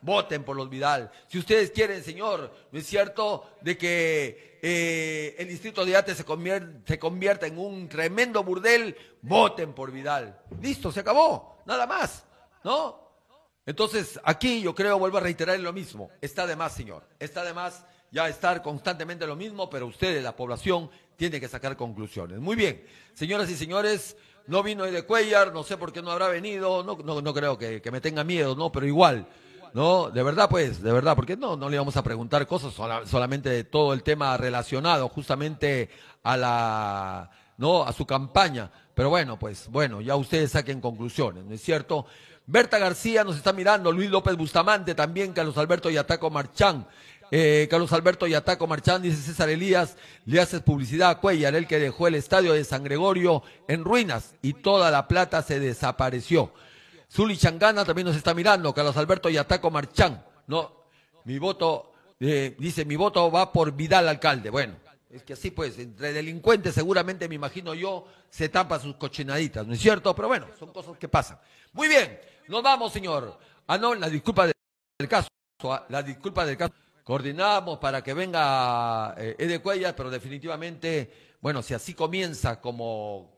voten por los Vidal. Si ustedes quieren, señor, ¿no es cierto?, de que el distrito de Ate se convierta en un tremendo burdel, voten por Vidal. Listo, se acabó, nada más, ¿no? Entonces, aquí yo creo, vuelvo a reiterar lo mismo, está de más, señor, está de más ya estar constantemente lo mismo, pero ustedes, la población, tiene que sacar conclusiones. Muy bien, señoras y señores, no vino de Cuellar, no sé por qué no habrá venido, no creo que me tenga miedo, ¿no? Pero igual, ¿no? De verdad, pues, de verdad, porque no le vamos a preguntar cosas, solamente de todo el tema relacionado justamente ¿no?, a su campaña. Pero bueno, pues, bueno, ya ustedes saquen conclusiones, ¿no es cierto? Berta García nos está mirando, Luis López Bustamante también, Carlos Alberto Yataco Marchán. Carlos Alberto Yataco Marchán, dice César Elías, le haces publicidad a Cuellar, el que dejó el estadio de San Gregorio en ruinas y toda la plata se desapareció. Zuli Changana también nos está mirando, Carlos Alberto Yataco Marchán, no, mi voto, dice, mi voto va por Vidal alcalde. Bueno, es que así pues, entre delincuentes seguramente, me imagino yo, se tapa sus cochinaditas, ¿no es cierto? Pero bueno, son cosas que pasan. Muy bien, nos vamos, señor. No, la disculpa del caso, la disculpa del caso. Coordinamos para que venga Ede Cuellar, pero definitivamente, bueno, si así comienza como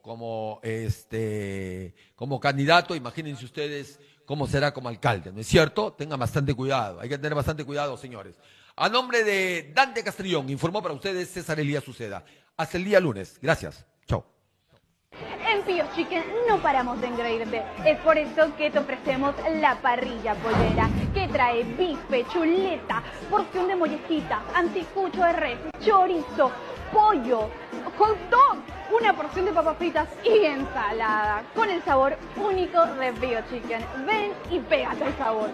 candidato, imagínense ustedes cómo será como alcalde, ¿no es cierto? Tengan bastante cuidado, hay que tener bastante cuidado, señores. A nombre de Dante Castrillón, informó para ustedes César Elías Uceda. Hasta el día lunes. Gracias. Chao. En Pío Chicken no paramos de engreírte. Es por eso que te ofrecemos la parrilla pollera, que trae bife, chuleta, porción de mollecita, anticucho de res, chorizo, pollo, hot dog, una porción de papas fritas y ensalada, con el sabor único de Pío Chicken. Ven y pégate el sabor.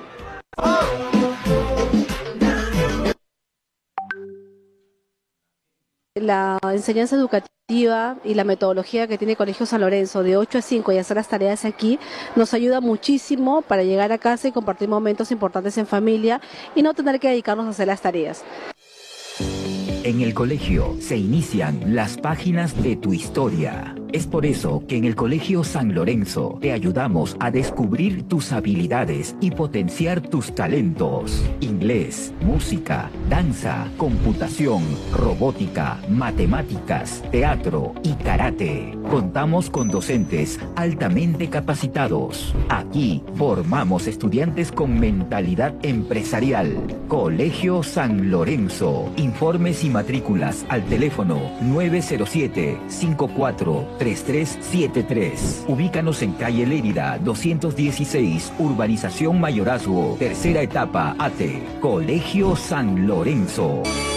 La enseñanza educativa y la metodología que tiene Colegio San Lorenzo de 8 a 5 y hacer las tareas aquí nos ayuda muchísimo para llegar a casa y compartir momentos importantes en familia y no tener que dedicarnos a hacer las tareas. En el colegio se inician las páginas de tu historia. Es por eso que en el Colegio San Lorenzo te ayudamos a descubrir tus habilidades y potenciar tus talentos. Inglés, música, danza, computación, robótica, matemáticas, teatro y karate. Contamos con docentes altamente capacitados. Aquí formamos estudiantes con mentalidad empresarial. Colegio San Lorenzo. Informes y matrículas al teléfono 907-543373. Ubícanos en calle Lérida 216, Urbanización Mayorazgo, tercera etapa ATE. Colegio San Lorenzo.